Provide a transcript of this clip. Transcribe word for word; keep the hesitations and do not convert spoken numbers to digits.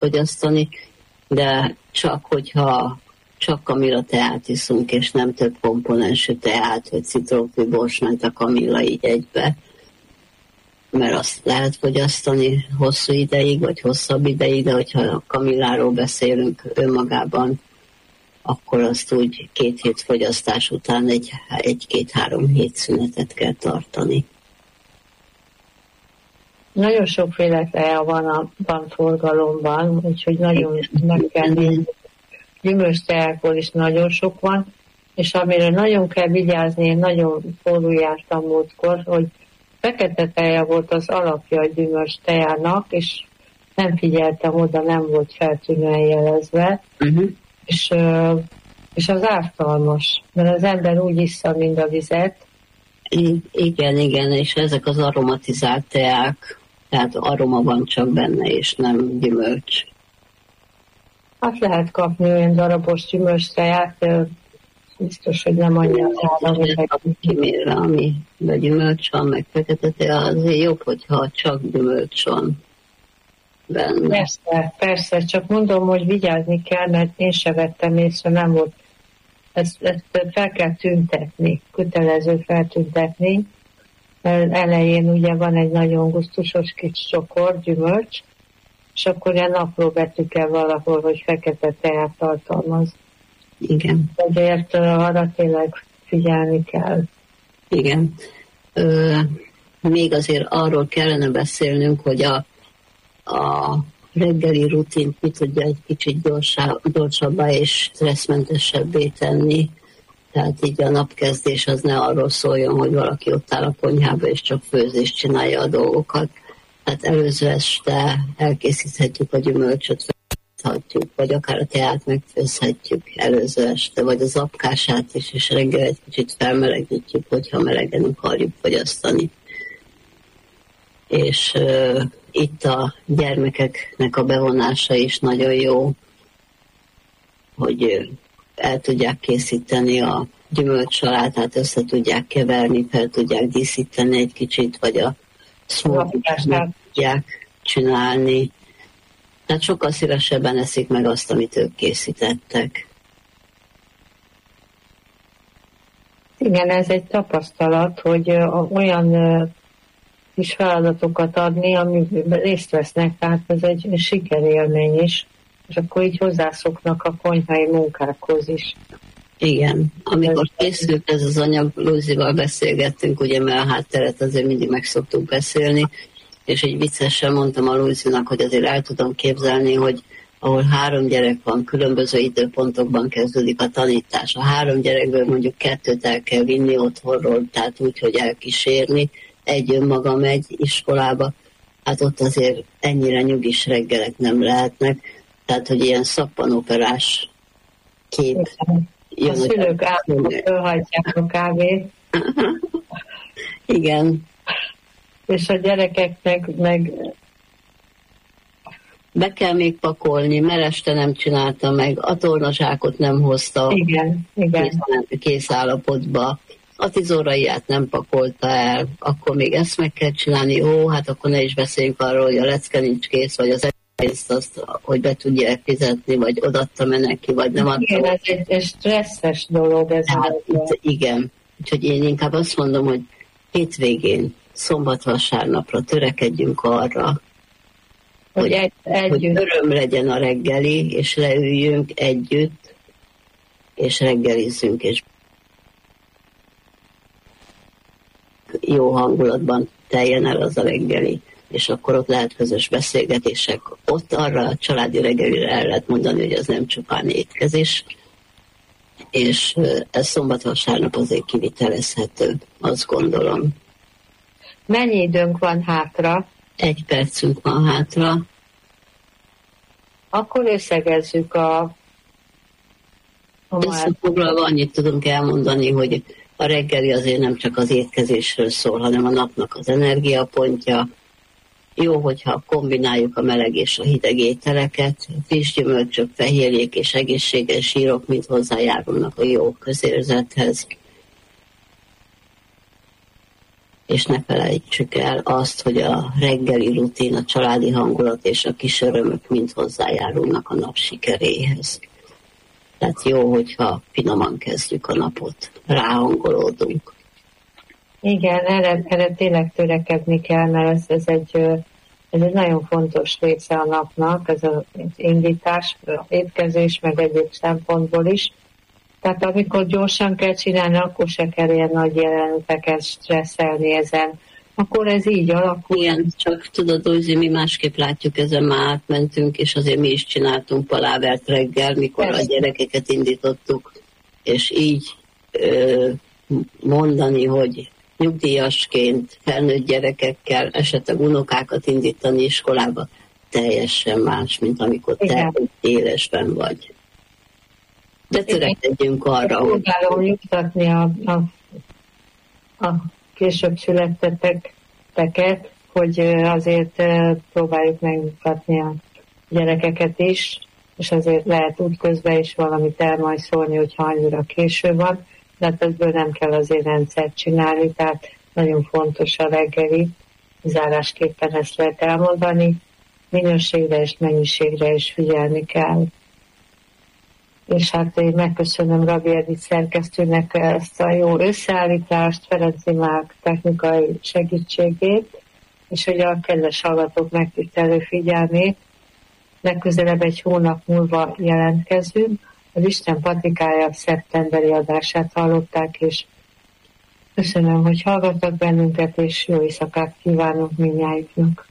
fogyasztani, de csak hogyha csak kamilla teát iszunk, és nem több komponensű teát, vagy citromfű borsment a kamilla így egybe, mert azt lehet fogyasztani hosszú ideig, vagy hosszabb ideig, de hogyha a kamilláról beszélünk önmagában, akkor azt úgy két hét fogyasztás után egy, egy-két-három hét szünetet kell tartani. Nagyon sokféle tea van a van forgalomban, úgyhogy nagyon meg kell nézni. Gyümölcs teákból is nagyon sok van, és amire nagyon kell vigyázni, én nagyon forró jártam múltkor, hogy fekete teja volt az alapja a gyümölcs teának, és nem figyeltem oda, nem volt feltűnően jelezve, uh-huh. és, és az ártalmas, mert az ember úgy issza, mint a vizet. I- igen, igen, és ezek az aromatizált teák, tehát aroma van csak benne, és nem gyümölcs. Hát lehet kapni olyan darabos gyümölcs teát, biztos, hogy nem annyira áram. Kimérve, ami de gyümölcs van, meg fekete tea, azért jobb, hogyha csak gyümölcs van benne. Persze, persze, csak mondom, hogy vigyázni kell, mert én se vettem észre, nem volt. Ezt, ezt fel kell tüntetni, kötelező feltüntetni. Elején ugye van egy nagyon gusztusos kis csokor, gyümölcs, és akkor ilyen apró betűkkel valahol, hogy fekete teát tartalmaz. Igen. Ezért arra tényleg figyelni kell. Igen. Ö, még azért arról kellene beszélnünk, hogy a, a reggeli rutint mi tudja egy kicsit gyorsá, gyorsabbá és stresszmentesebbé tenni. Tehát így a napkezdés az ne arról szóljon, hogy valaki ott áll a konyhába és csak főzést csinálja a dolgokat. Tehát előző este elkészíthetjük a gyümölcsöt, felhajtjuk, vagy akár a teát megfőzhetjük előző este, vagy az apkását is, és reggel egy kicsit felmelegítjük, hogyha melegen akarjuk fogyasztani. És uh, itt a gyermekeknek a bevonása is nagyon jó, hogy uh, el tudják készíteni a gyümölcsalátát, össze tudják keverni, fel tudják díszíteni egy kicsit, vagy a smoothie-t meg tudják csinálni. Tehát sokkal szívesebben eszik meg azt, amit ők készítettek. Igen, ez egy tapasztalat, hogy olyan kis feladatokat adni, amiben részt vesznek, tehát ez egy sikerélmény is, és akkor így hozzászoknak a konyhai munkákhoz is. Igen, amikor készült ez az anyag, Luzival beszélgettünk, ugye, mert a hátteret azért mindig meg szoktuk beszélni, és egy viccesen mondtam a Luzinak, hogy azért el tudom képzelni, hogy ahol három gyerek van, különböző időpontokban kezdődik a tanítás. A három gyerekből mondjuk kettőt el kell vinni otthonról, tehát úgy, hogy elkísérni, egy önmaga megy iskolába, hát ott azért ennyire nyugis reggelek nem lehetnek, tehát hogy ilyen szappanoperás kép jön. A szülők által fölhajtják a kávét. Igen. És a gyerekeknek meg be kell még pakolni, mert este nem csinálta meg, a tornazsákot nem hozta igen, igen. Kész, kész állapotba, a tizóraiát nem pakolta el, akkor még ezt meg kell csinálni, ó, hát akkor ne is beszéljünk arról, hogy a lecke nincs kész, vagy az pénzt azt, hogy be tudja fizetni, vagy odaadta-e neki, vagy nem adta. Igen, ez egy, egy stresszes dolog. Ez hát, itt, igen, úgyhogy én inkább azt mondom, hogy hétvégén, szombat-vasárnapra törekedjünk arra, hogy, hogy, egy, hogy öröm legyen a reggeli, és leüljünk együtt, és reggelizzünk, és jó hangulatban teljen el az a reggeli, és akkor ott lehet közös beszélgetések. Ott arra a családi reggelire el lehet mondani, hogy az nem csupán étkezés, és ez szombat-vasárnap azért kivitelezhető, azt gondolom. Mennyi időnk van hátra? Egy percünk van hátra. Akkor összegezzük a... a Összefoglalva annyit tudunk elmondani, hogy a reggeli azért nem csak az étkezésről szól, hanem a napnak az energiapontja. Jó, hogyha kombináljuk a meleg és a hideg ételeket, friss gyümölcsök, fehérjék és egészséges zsírok mind hozzájárulnak a jó közérzethez. és ne felejtsük el azt, hogy a reggeli rutin, a családi hangulat és a kis örömök mind hozzájárulnak a nap sikeréhez. Tehát jó, hogyha finoman kezdjük a napot, ráhangolódunk. Igen, erre, erre tényleg törekedni kell, mert ez, ez, egy, ez egy nagyon fontos része a napnak, ez az indítás, az étkezés, meg egyéb szempontból is. Tehát amikor gyorsan kell csinálni, akkor se kell ilyen nagy jeleneteket stresszelni ezen. Akkor ez így alakul. Igen, csak tudod, Rózi, mi másképp látjuk, ezen már átmentünk, és azért mi is csináltunk palávert reggel, mikor Persze. a gyerekeket indítottuk, és így ö, mondani, hogy nyugdíjasként, felnőtt gyerekekkel, esetleg unokákat indítani iskolába, teljesen más, mint amikor te élesben vagy. De törekedjünk arra, hogy... Próbálom nyugtatni a, a, a később születtetteket, hogy azért próbáljuk megnyugtatni a gyerekeket is, és azért lehet útközben is valamit el majd szólni, hogyha annyira késő van, de hát ebből nem kell azért rendszert csinálni, tehát nagyon fontos a reggeli, zárásképpen ezt lehet elmondani, minőségre és mennyiségre is figyelni kell. És hát én megköszönöm Rabi Edith szerkesztőnek ezt a jó összeállítást, Ferenci Márk technikai segítségét, és hogy a kedves hallgatók megtisztelő figyelmét. Legközelebb egy hónap múlva jelentkezünk. Az Isten Patrikája szeptemberi adását hallották, és köszönöm, hogy hallgattak bennünket, és jó éjszakát kívánok mindnyájuknak.